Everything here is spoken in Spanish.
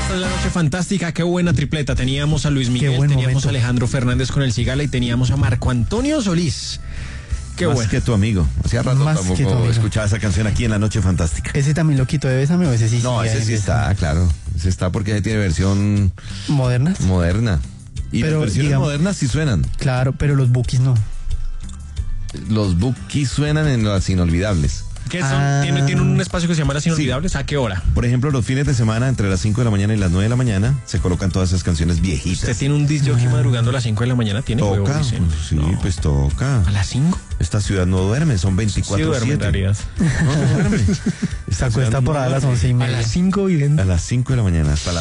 Esta es la noche fantástica, qué buena tripleta. Teníamos a Luis Miguel, buen teníamos momento. a Alejandro Fernández con el Cigala y teníamos a Marco Antonio Solís. Qué Más bueno. que tu amigo. Hacía rato Más que tu tampoco amigo. escuchaba esa canción aquí en La Noche Fantástica. Ese también lo quito de Bésame o ese sí. No, ese sí está, claro. Ese está porque ese tiene versión ¿Modernas? moderna. Y Pero, las versiones digamos- modernas sí suenan. Claro, pero los bookies no. Los bookies suenan en las inolvidables. ¿Qué son? Ah. ¿Tiene un espacio que se llama Las Inolvidables? ¿A qué hora? Por ejemplo, los fines de semana, entre las 5 de la mañana y las 9 de la mañana, se colocan todas esas canciones ¿Usted viejitas. tiene un disc jockey madrugando a las 5 de la mañana? ¿Tiene huevo, Toca, dice? pues sí, No. pues toca. ¿A las 5? Esta ciudad no duerme, son Sí 24/7. duerme en realidad. No duerme. Se acuesta por ahí a las 11:30. A las 5 y A las 5 de la mañana hasta las